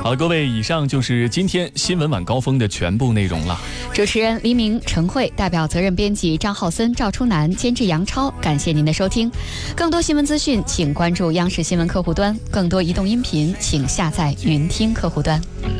好了，各位，以上就是今天新闻晚高峰的全部内容了。 主持人黎明、陈慧，代表责任编辑张浩森、赵初南，监制杨超，感谢您的收听。更多新闻资讯，请关注央视新闻客户端；更多移动音频，请下载云听客户端。